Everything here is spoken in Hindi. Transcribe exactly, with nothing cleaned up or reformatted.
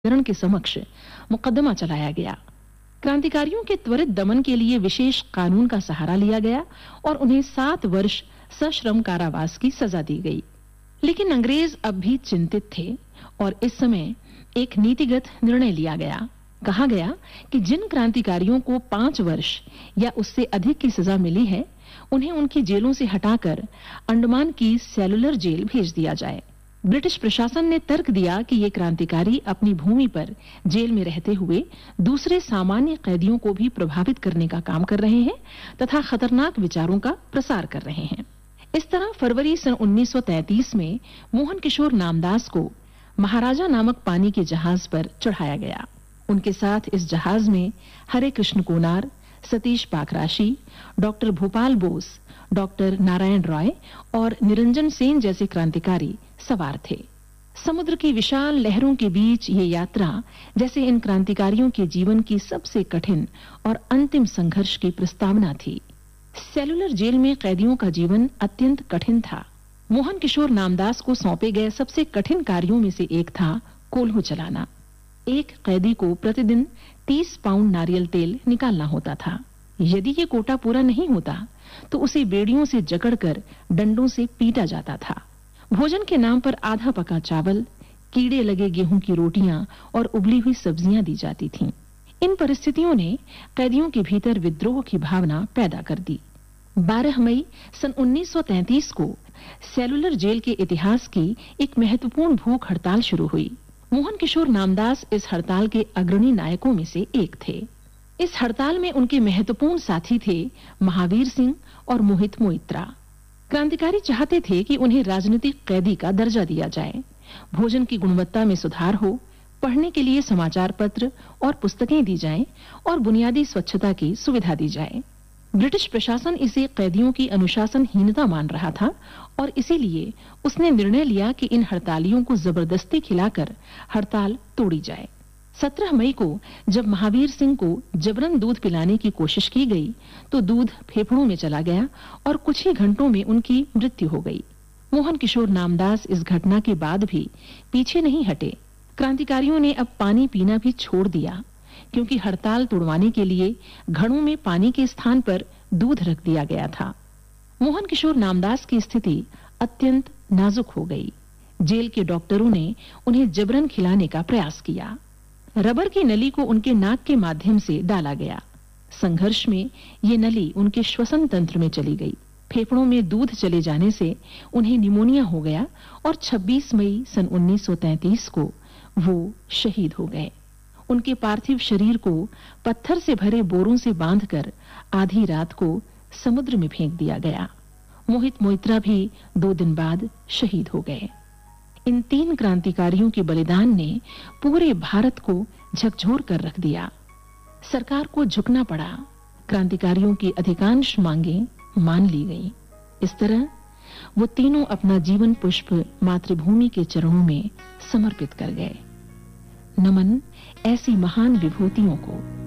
प्राधिकरण के समक्ष मुकदमा चलाया गया। क्रांतिकारियों के त्वरित दमन के लिए विशेष कानून का सहारा लिया गया और उन्हें सात वर्ष सश्रम कारावास की सजा दी गई। लेकिन अंग्रेज अब भी चिंतित थे और इस समय एक नीतिगत निर्णय लिया गया। कहा गया कि जिन क्रांतिकारियों को पांच वर्ष या उससे अधिक की सजा मिली है, उन्हें उनकी जेलों से हटाकर अंडमान की सेलुलर जेल भेज दिया जाए। ब्रिटिश प्रशासन ने तर्क दिया कि ये क्रांतिकारी अपनी भूमि पर जेल में रहते हुए दूसरे सामान्य कैदियों को भी प्रभावित करने का काम कर रहे हैं तथा खतरनाक विचारों का प्रसार कर रहे हैं। इस तरह फरवरी सन उन्नीस सौ तैंतीस में मोहन किशोर नामदास को महाराजा नामक पानी के जहाज पर चढ़ाया गया। उनके साथ इस जहाज में हरे कृष्ण कोनार, सतीश पाकराशी, डॉक्टर भोपाल बोस, डॉक्टर नारायण रॉय और निरंजन सेन जैसे क्रांतिकारी सवार थे। समुद्र की विशाल लहरों के बीच ये यात्रा जैसे इन क्रांतिकारियों के जीवन की सबसे कठिन और अंतिम संघर्ष की प्रस्तावना थी। सेलुलर जेल में कैदियों का जीवन अत्यंत कठिन था। मोहन किशोर नामदास को सौंपे गए सबसे कठिन कार्यों में से एक था कोल्हू चलाना। एक कैदी को प्रतिदिन तीस पाउंड नारियल तेल निकालना होता था। यदि ये कोटा पूरा नहीं होता तो उसे बेड़ियों से जकड़कर डंडों से पीटा जाता था। भोजन के नाम पर आधा पका चावल, कीड़े लगे गेहूं की रोटियां और उबली हुई सब्जियां दी जाती थीं। इन परिस्थितियों ने कैदियों के भीतर विद्रोह की भावना पैदा कर दी। बारह मई सन उन्नीस सौ तैंतीस को सेलुलर जेल के इतिहास की एक महत्वपूर्ण भूख हड़ताल शुरू हुई। मोहन किशोर नामदास इस हड़ताल के अग्रणी नायकों में से एक थे। इस हड़ताल में उनके महत्वपूर्ण साथी थे महावीर सिंह और मोहित मोइत्रा। क्रांतिकारी चाहते थे कि उन्हें राजनीतिक कैदी का दर्जा दिया जाए, भोजन की गुणवत्ता में सुधार हो, पढ़ने के लिए समाचार पत्र और पुस्तकें दी जाएं और बुनियादी स्वच्छता की सुविधा दी जाए। ब्रिटिश प्रशासन इसे कैदियों की अनुशासनहीनता मान रहा था और इसीलिए उसने निर्णय लिया कि इन हड़तालियों को जबरदस्ती खिलाकर हड़ताल तोड़ी जाए। सत्रह मई को जब महावीर सिंह को जबरन दूध पिलाने की कोशिश की गई तो दूध फेफड़ों में चला गया और कुछ ही घंटों में उनकी मृत्यु हो गई। मोहन किशोर नामदास इस घटना के बाद भी पीछे नहीं हटे। क्रांतिकारियों ने अब पानी पीना भी छोड़ दिया क्योंकि हड़ताल तोड़वाने के लिए घड़ों में पानी के स्थान पर दूध रख दिया गया था। मोहन किशोर नामदास की स्थिति अत्यंत नाजुक हो गई। जेल के डॉक्टरों ने उन्हें जबरन खिलाने का प्रयास किया। रबर की नली को उनके नाक के माध्यम से डाला गया। संघर्ष में ये नली उनके श्वसन तंत्र में चली गई। फेफड़ों में दूध चले जाने से उन्हें निमोनिया हो गया और छब्बीस मई सन उन्नीस सौ तैंतीस को वो शहीद हो गए। उनके पार्थिव शरीर को पत्थर से भरे बोरों से बांधकर आधी रात को समुद्र में फेंक दिया गया। मोहित मोइत्रा भी दो दिन बाद शहीद हो गए। इन तीन क्रांतिकारियों के बलिदान ने पूरे भारत को झकझोर कर रख दिया। सरकार को झुकना पड़ा। क्रांतिकारियों की अधिकांश मांगें मान ली गईं। इस तरह वो तीनों अपना जीवन पुष्प मातृभूमि के चरणों में समर्पित कर गए। नमन ऐसी महान विभूतियों को।